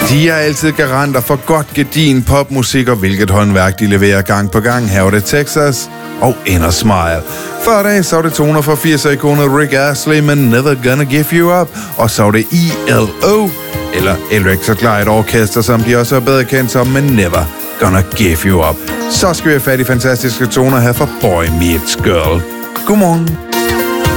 De er altid garanter for godt gedin popmusik, og hvilket håndværk de leverer gang på gang. Her var det Texas og Inner Smile. Før dag så var det toner fra 80'er-ikonet Rick Astley med Never Gonna Give You Up, og så var det ELO, eller Electric Light Orchestra, som de også er bedre kendt som, med Never Gonna Give You Up. Så skal vi have fat i fantastiske toner her fra Boy Meets Girl. Godmorgen.